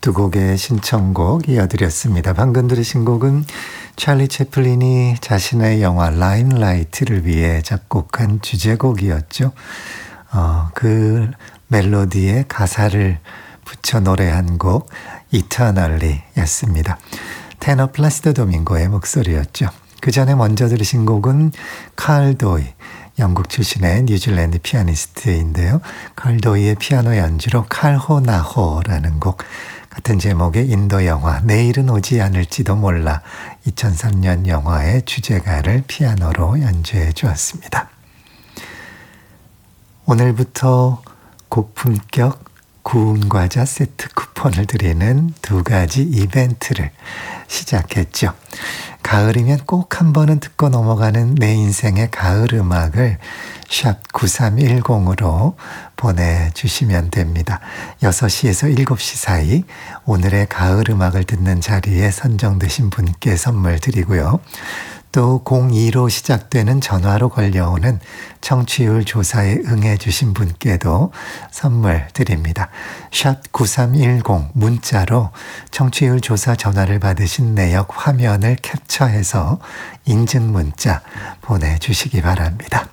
두 곡의 신청곡 이어드렸습니다. 방금 들으신 곡은 찰리 채플린이 자신의 영화 라임라이트를 위해 작곡한 주제곡이었죠. 그 멜로디에 가사를 붙여 노래한 곡 Eternally 였습니다. 테너 플라시도 도밍고의 목소리였죠. 그 전에 먼저 들으신 곡은 칼 도이, 영국 출신의 뉴질랜드 피아니스트인데요. 칼 도이의 피아노 연주로 칼호나호라는 곡, 같은 제목의 인도 영화 내일은 오지 않을지도 몰라 2003년 영화의 주제가를 피아노로 연주해 주었습니다. 오늘부터 고품격 구운 과자 세트 쿠폰을 드리는 두 가지 이벤트를 시작했죠. 가을이면 꼭 한 번은 듣고 넘어가는 내 인생의 가을 음악을 샵 9310으로 보내주시면 됩니다. 6시에서 7시 사이 오늘의 가을 음악을 듣는 자리에 선정되신 분께 선물 드리고요. 또 02로 시작되는 전화로 걸려오는 청취율 조사에 응해 주신 분께도 선물 드립니다. 샵 9310 문자로 청취율 조사 전화를 받으신 내역 화면을 캡처해서 인증 문자 보내주시기 바랍니다.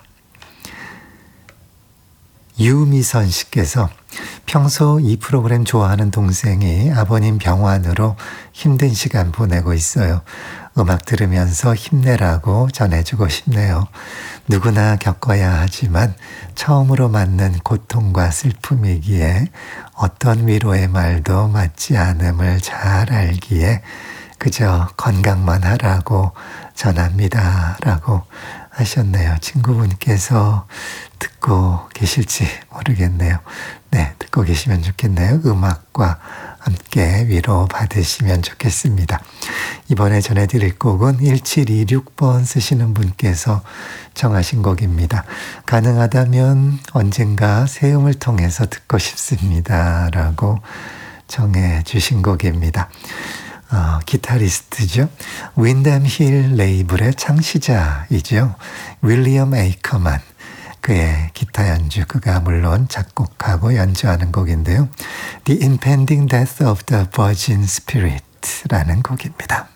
유미선 씨께서 평소 이 프로그램 좋아하는 동생이 아버님 병환으로 힘든 시간 보내고 있어요. 음악 들으면서 힘내라고 전해주고 싶네요. 누구나 겪어야 하지만 처음으로 맞는 고통과 슬픔이기에 어떤 위로의 말도 맞지 않음을 잘 알기에 그저 건강만 하라고 전합니다. 라고 하셨네요. 친구분께서 듣고 계실지 모르겠네요. 네, 듣고 계시면 좋겠네요. 음악과 함께 위로 받으시면 좋겠습니다. 이번에 전해드릴 곡은 1726번 쓰시는 분께서 정하신 곡입니다. 가능하다면 언젠가 새음을 통해서 듣고 싶습니다. 라고 정해 주신 곡입니다. 기타리스트죠. 윈담 힐 레이블의 창시자이죠. 윌리엄 에이커만. 그의 기타 연주, 그가 물론 작곡하고 연주하는 곡인데요. The Impending Death of the Virgin Spirit 라는 곡입니다.